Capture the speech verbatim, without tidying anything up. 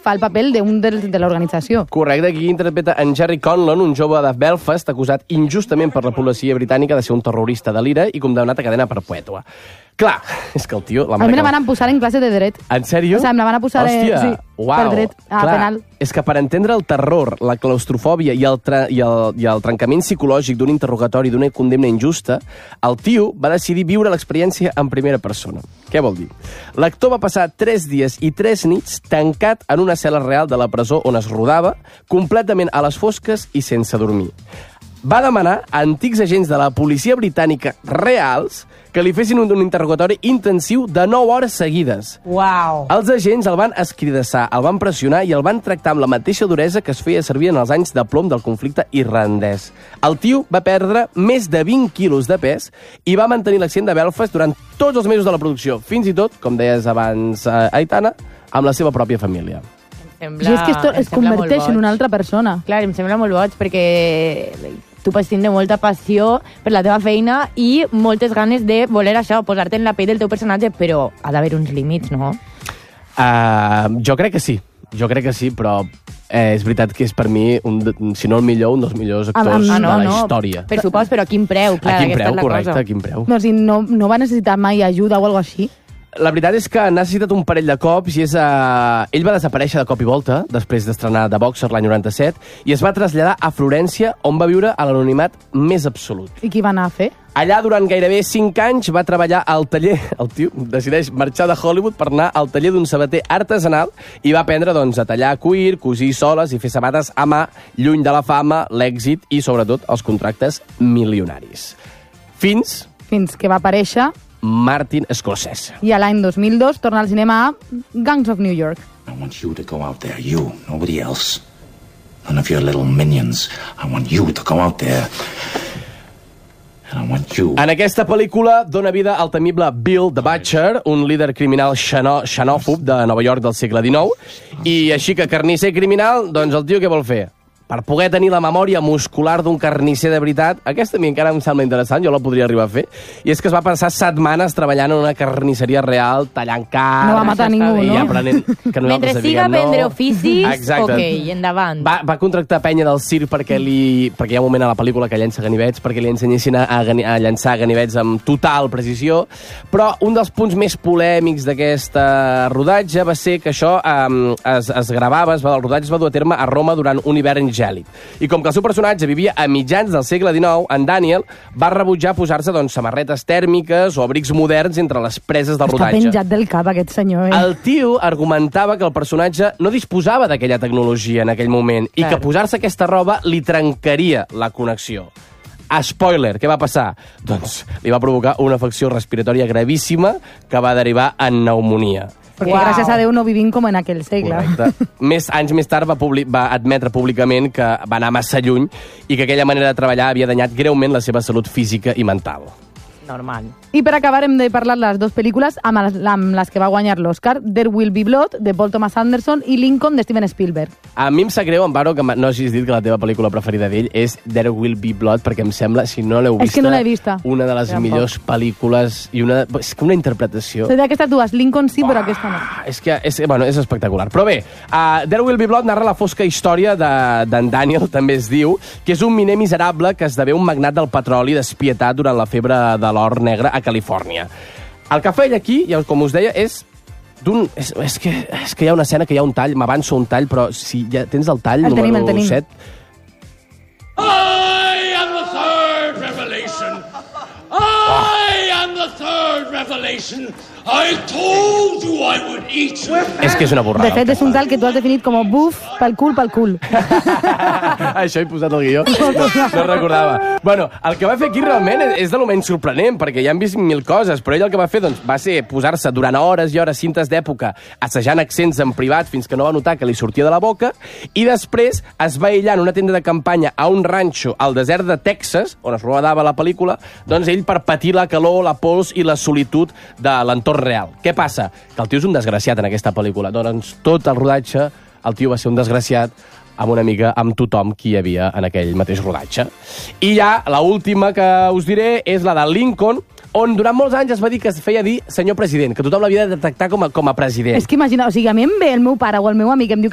fa el paper d'un de l'organització. Correcte, aquí interpreta en Jerry Conlon, un jove de Belfast acusat injustament per la policia britànica de ser un terrorista de l'ira i condemnat a cadena perpètua. Clar, és que el tio... A mi la van posar en classe de dret. En sèrio? O sigui, me la van posar Hòstia, sí, uau. per dret, a Clar, penal. És que per entendre el terror, la claustrofòbia i el, tra i el, i el trencament psicològic d'un interrogatori, d'una condemna injusta, el tio va decidir viure l'experiència en primera persona. Què vol dir? L'actor va passar tres dies i tres nits tancat en una cel·la real de la presó on es rodava, completament a les fosques i sense dormir. Va demanar a antics agents de la policia britànica reals que li fessin un, un interrogatori intensiu de nou hores seguides. Uau! Els agents el van escridassar, el van pressionar i el van tractar amb la mateixa duresa que es feia servir en els anys de plom del conflicte irlandès. El tio va perdre més de vint quilos de pes i va mantenir l'accent de Belfast durant tots els mesos de la producció, fins i tot, com deies abans, eh, Aitana, amb la seva pròpia família. Sembla, I és que esto es converteix en una altra persona. Clar, em sembla molt boig perquè tu pots tindre molta passió per la teva feina i moltes ganes de voler això, posar-te en la pell del teu personatge, però ha d'haver uns límits, no? Uh, jo crec que sí, jo crec que sí, però eh, és veritat que és per mi, un, si no el millor, un dels millors actors ah, no, de la no, història. Per supòs, però a quin preu, clar, a quin aquesta preu, és la correcte, cosa. a quin preu. No, o sigui, no, no va necessitar mai ajuda o alguna així? La veritat és que ha necessitat un parell de cops i és... Uh, ell va desaparèixer de cop i volta després d'estrenar The Boxer l'any noranta-set i es va traslladar a Florència, on va viure a l'anonimat més absolut. I qui va anar a fer? Allà, durant gairebé cinc anys, va treballar al taller... El tio decideix marxar de Hollywood per anar al taller d'un sabater artesanal i va aprendre doncs, a tallar cuir, cosir soles i fer sabates a mà, lluny de la fama, l'èxit i, sobretot, els contractes milionaris. Fins... Fins que va aparèixer... Martin Scorsese. I a l'any dos mil dos torna al cinema a Gangs of New York. I want you to go out there, you, nobody else. None of your little minions. I want you to go out there. And I want you... En aquesta pel·lícula dona vida al temible Bill the Butcher, un líder criminal xenò xenòfob de Nova York del segle dinou, i així que carnisser criminal, doncs el tio què vol fer? Per poder tenir la memòria muscular d'un carnisser de veritat, aquesta a mi encara em sembla interessant, jo la podria arribar a fer, i és que es va passar setmanes treballant en una carnisseria real, tallant carn... No va matar ningú, i no? aprenent que Mentre siga no. vendre oficis, Exacte. ok, endavant. Va, va contractar penya del circ perquè, li, perquè hi ha un moment a la pel·lícula que llença ganivets, perquè li ensenyessin a, a, a llançar ganivets amb total precisió, però un dels punts més polèmics d'aquesta rodatge va ser que això um, es, es gravava, es va, el rodatge es va dur a terme a Roma durant un hivern gèlid. I com que el seu personatge vivia a mitjans del segle dinou, en Daniel va rebutjar posar-se doncs, samarretes tèrmiques o abrics moderns entre les preses del Està rodatge. Està penjat del cap, aquest senyor, eh? El tio argumentava que el personatge no disposava d'aquella tecnologia en aquell moment i que posar-se aquesta roba li trencaria la connexió. Spoiler, què va passar? Doncs li va provocar una afecció respiratòria gravíssima que va derivar en pneumònia. Perquè wow. gràcies a Déu no vivim com en aquell segle. Correcte. Més anys més tard va, publi va admetre públicament que va anar massa lluny i que aquella manera de treballar havia danyat greument la seva salut física i mental. Normal. I per acabar hem de parlar les dues pel·lícules amb les, amb les que va guanyar l'Oscar, There Will Be Blood, de Paul Thomas Anderson, i Lincoln, de Steven Spielberg. A mi em sap greu, Amparo, que no hagis dit que la teva pel·lícula preferida d'ell és There Will Be Blood, perquè em sembla, si no l'heu vista, és que no l'he vista. Una de les Tampoc. millors pel·lícules i una... És que una interpretació... Sé d'aquestes dues, Lincoln sí, però Uah, aquesta no. És que és, bueno, és espectacular. Però bé, uh, There Will Be Blood narra la fosca història d'en de, Daniel, també es diu, que és un miner miserable que esdevé un magnat del petroli despietat durant la febre de l'or negre a Califòrnia. El que fa ell aquí, com us deia, és d'un... És, és, que, és que hi ha una escena que hi ha un tall, m'avanço un tall, però si ja tens el tall, el tenim, número el tenim. set... I am the third revelation. I am the third revelation. I told you I would eat you. És que és una borrada. De fet, és un tal que tu has definit com buf pel cul, pel cul. Això he posat el guió. No, no recordava. Bueno, el que va fer aquí realment és, és de lo menys sorprenent, perquè ja hem vist mil coses, però ell el que va fer doncs, va ser posar-se durant hores i hores cintes d'època assajant accents en privat fins que no va notar que li sortia de la boca, i després es va aïllar en una tenda de campanya a un ranxo al desert de Texas, on es rodava la pel·lícula, doncs ell per patir la calor, la pols i la solitud de l'entorn real. Què passa? Que el tio és un desgraciat en aquesta pel·lícula. Doncs tot el rodatge, el tio va ser un desgraciat amb una mica amb tothom qui hi havia en aquell mateix rodatge. I ja, l'última que us diré és la de Lincoln, on durant molts anys es va dir que es feia dir senyor president, que tothom l'havia de detectar com a, com a president. És que imagina, o sigui, a mi em ve el meu pare o el meu amic em diu